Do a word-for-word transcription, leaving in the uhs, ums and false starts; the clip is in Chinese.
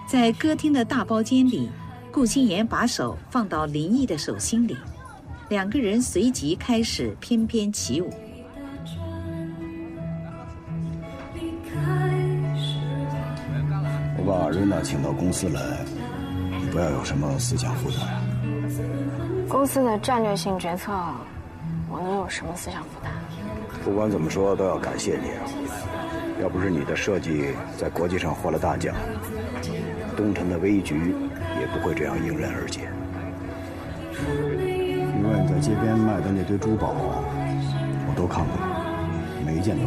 在歌厅的大包间里，顾心妍把手放到林毅的手心里，两个人随即开始翩翩起舞。 我把瑞娜请到公司来，你不要有什么思想负担呀。 公司的战略性决策，我能有什么思想负担？ 不管怎么说，都要感谢你啊！要不是你的设计在国际上获了大奖，东辰的危局也不会这样迎刃而解。另外，你在街边卖的那堆珠宝，我都看过，每一件都